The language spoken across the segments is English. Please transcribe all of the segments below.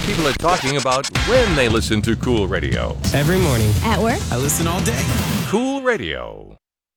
People are talking about when they listen to Cool Radio. Every morning. At work. I listen all day. Cool Radio.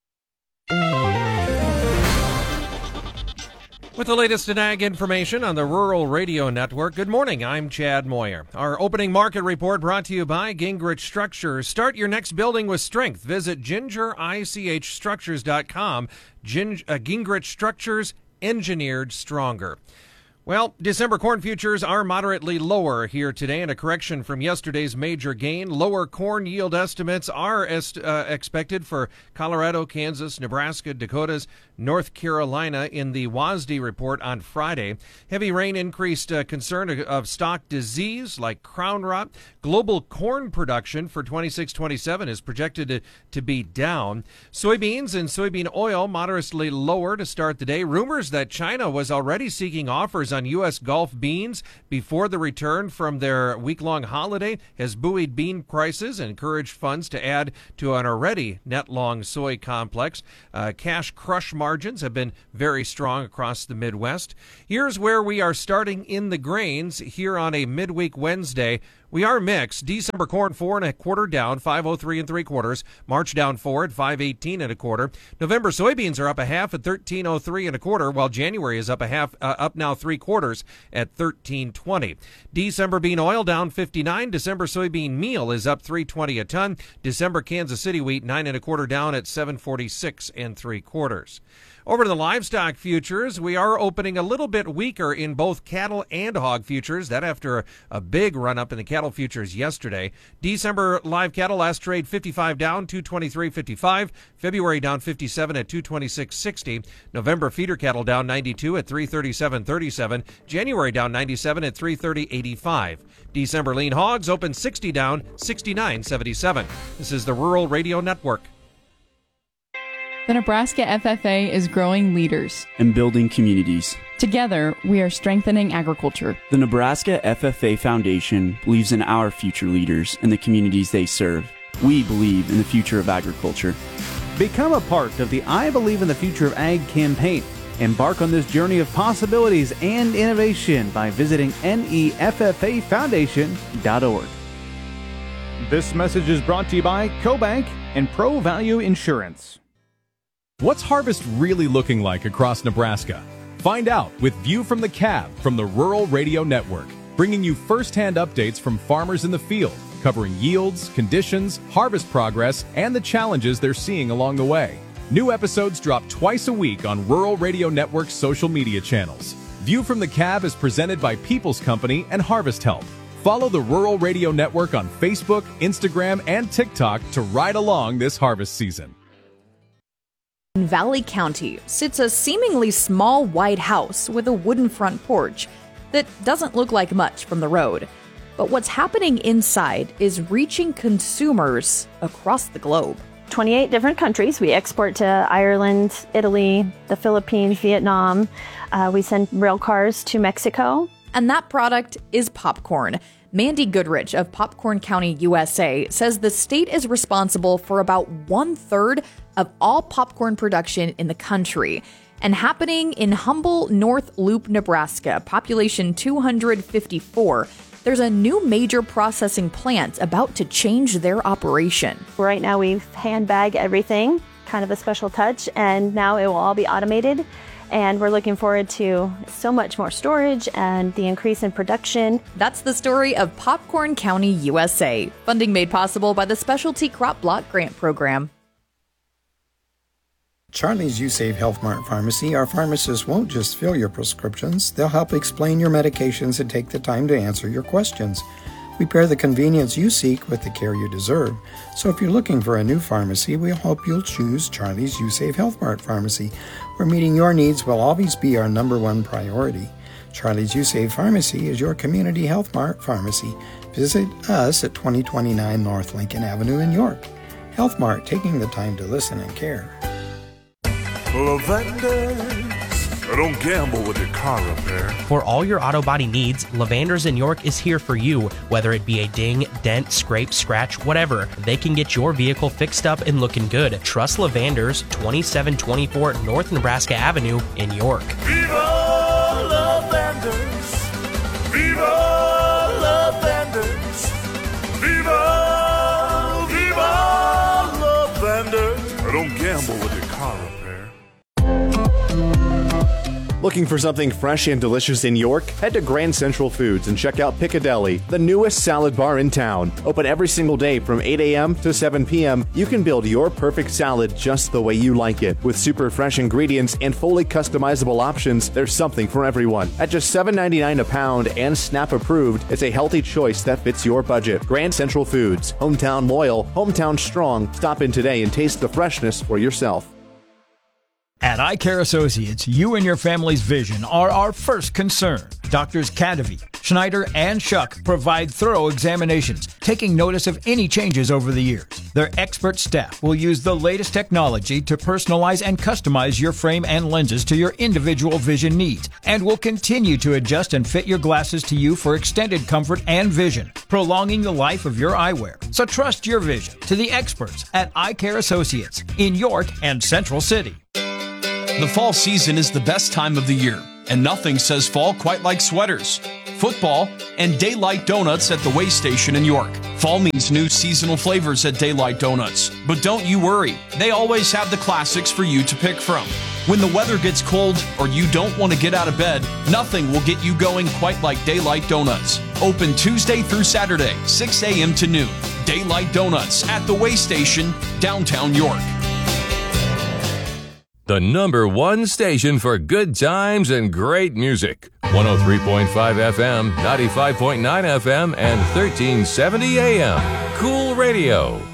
With the latest in ag information on the Rural Radio Network, good morning, I'm Chad Moyer. Our opening market report brought to you by Gingrich Structures. Start your next building with strength. Visit gingerichstructures.com. Gingrich Structures, engineered stronger. Well, December corn futures are moderately lower here today in a correction from yesterday's major gain. Lower corn yield estimates are expected for Colorado, Kansas, Nebraska, Dakotas, North Carolina in the WASDE report on Friday. Heavy rain increased concern of stock disease like crown rot. Global corn production for 26-27 is projected to be down. Soybeans and soybean oil moderately lower to start the day. Rumors that China was already seeking offers on U.S. Gulf beans before the return from their week-long holiday has buoyed bean prices and encouraged funds to add to an already net-long soy complex. Cash crush margins have been very strong across the Midwest. Here's where we are starting in the grains here on a midweek Wednesday. We are mixed. December corn 4 1/4 down, 503 3/4. March down 4 at 518 1/4. November soybeans are up a half at 1303 1/4, while January is up a half, up now 3/4 at 1320. December bean oil down 59. December soybean meal is up 320 a ton. December Kansas City wheat 9 1/4 down at 746 3/4. Over to the livestock futures, we are opening a little bit weaker in both cattle and hog futures. That after a big run-up in the cattle futures yesterday. December live cattle last trade 55 down, 223.55. February down 57 at 226.60. November feeder cattle down 92 at 337.37. January down 97 at 330.85. December lean hogs open 60 down, 69.77. This is the Rural Radio Network. The Nebraska FFA is growing leaders and building communities. Together, we are strengthening agriculture. The Nebraska FFA Foundation believes in our future leaders and the communities they serve. We believe in the future of agriculture. Become a part of the I Believe in the Future of Ag campaign. Embark on this journey of possibilities and innovation by visiting neffafoundation.org. This message is brought to you by CoBank and Pro Value Insurance. What's harvest really looking like across Nebraska? Find out with View from the Cab from the Rural Radio Network, bringing you first-hand updates from farmers in the field, covering yields, conditions, harvest progress, and the challenges they're seeing along the way. New episodes drop twice a week on Rural Radio Network's social media channels. View from the Cab is presented by People's Company and Harvest Help. Follow the Rural Radio Network on Facebook, Instagram, and TikTok to ride along this harvest season. In Valley County sits a seemingly small white house with a wooden front porch that doesn't look like much from the road. But what's happening inside is reaching consumers across the globe. 28 different countries. We export to Ireland, Italy, the Philippines, Vietnam. We send rail cars to Mexico. And that product is popcorn. Mandy Goodrich of Popcorn County, USA, says the state is responsible for about 1/3 of all popcorn production in the country. And happening in Humble North Loop, Nebraska, population 254, there's a new major processing plant about to change their operation. Right now we handbag everything, kind of a special touch, and now it will all be automated. And we're looking forward to so much more storage and the increase in production. That's the story of Popcorn County, USA. Funding made possible by the Specialty Crop Block Grant Program. Charlie's You Save Health Mart Pharmacy, our pharmacists won't just fill your prescriptions, they'll help explain your medications and take the time to answer your questions. We pair the convenience you seek with the care you deserve. So if you're looking for a new pharmacy, we'll hope you'll choose Charlie's You Save Health Mart Pharmacy, where meeting your needs will always be our number one priority. Charlie's You Save Pharmacy is your community health mart pharmacy. Visit us at 2029 North Lincoln Avenue in York. Health Mart, taking the time to listen and care. Lavenders, don't gamble with your car repair. For all your auto body needs, Lavenders in York is here for you. Whether it be a ding, dent, scrape, scratch, whatever, they can get your vehicle fixed up and looking good. Trust Lavenders, 2724 North Nebraska Avenue in York. Viva Lavenders! Viva Lavenders! Looking for something fresh and delicious in York? Head to Grand Central Foods and check out Piccadilly, the newest salad bar in town. Open every single day from 8 a.m. to 7 p.m. You can build your perfect salad just the way you like it. With super fresh ingredients and fully customizable options, there's something for everyone. At just $7.99 a pound and SNAP approved, it's a healthy choice that fits your budget. Grand Central Foods, hometown loyal, hometown strong. Stop in today and taste the freshness for yourself. At Eye Care Associates, you and your family's vision are our first concern. Doctors Cadevy, Schneider, and Schuck provide thorough examinations, taking notice of any changes over the years. Their expert staff will use the latest technology to personalize and customize your frame and lenses to your individual vision needs, and will continue to adjust and fit your glasses to you for extended comfort and vision, prolonging the life of your eyewear. So trust your vision to the experts at Eye Care Associates in York and Central City. The fall season is the best time of the year, and nothing says fall quite like sweaters, football, and Daylight Donuts at the Way Station in York. Fall means new seasonal flavors at Daylight Donuts. But don't you worry, they always have the classics for you to pick from. When the weather gets cold or you don't want to get out of bed, nothing will get you going quite like Daylight Donuts. Open Tuesday through Saturday, 6 a.m. to noon. Daylight Donuts at the Way Station, downtown York. The number one station for good times and great music. 103.5 FM, 95.9 FM, and 1370 AM. Cool Radio.